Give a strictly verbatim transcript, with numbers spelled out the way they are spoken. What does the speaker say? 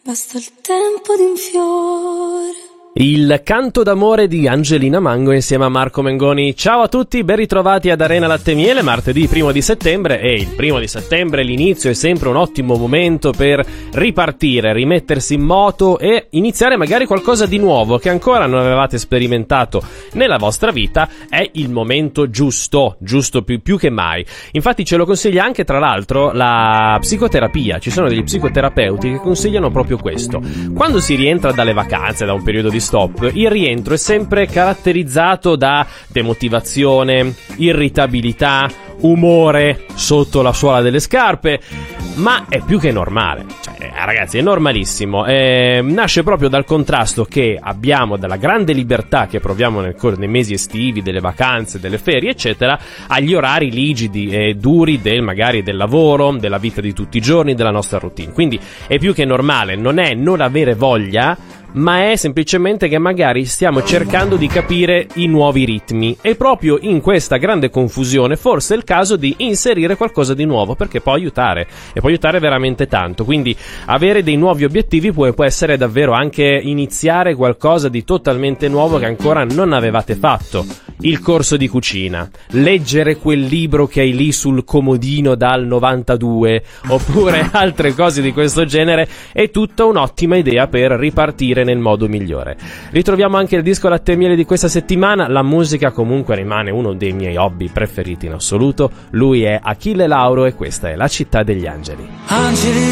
basta il tempo di un fiore. Il canto d'amore di Angelina Mango insieme a Marco Mengoni. Ciao a tutti, ben ritrovati ad Arena Latte Miele, martedì primo di settembre. E il primo di settembre, l'inizio, è sempre un ottimo momento per ripartire, rimettersi in moto e iniziare magari qualcosa di nuovo che ancora non avevate sperimentato nella vostra vita. È il momento giusto, giusto più, più che mai. Infatti ce lo consiglia anche, tra l'altro, la psicoterapia. Ci sono degli psicoterapeuti che consigliano proprio questo. Quando si rientra dalle vacanze, da un periodo di stop, il rientro è sempre caratterizzato da demotivazione, irritabilità, umore sotto la suola delle scarpe, ma è più che normale. Cioè, ragazzi, è normalissimo. Eh, nasce proprio dal contrasto che abbiamo, dalla grande libertà che proviamo nel corso dei mesi estivi, delle vacanze, delle ferie, eccetera, agli orari rigidi e duri del magari del lavoro, della vita di tutti i giorni, della nostra routine. Quindi è più che normale, non è non avere voglia, ma è semplicemente che magari stiamo cercando di capire i nuovi ritmi, e proprio in questa grande confusione forse è il caso di inserire qualcosa di nuovo, perché può aiutare e può aiutare veramente tanto. Quindi avere dei nuovi obiettivi può, può essere davvero anche iniziare qualcosa di totalmente nuovo che ancora non avevate fatto. Il corso di cucina, leggere quel libro che hai lì sul comodino dal novantadue, oppure altre cose di questo genere, è tutta un'ottima idea per ripartire nel modo migliore. Ritroviamo anche il disco Latte e Miele di questa settimana. La musica comunque rimane uno dei miei hobby preferiti in assoluto. Lui è Achille Lauro e questa è La città degli angeli. Angeli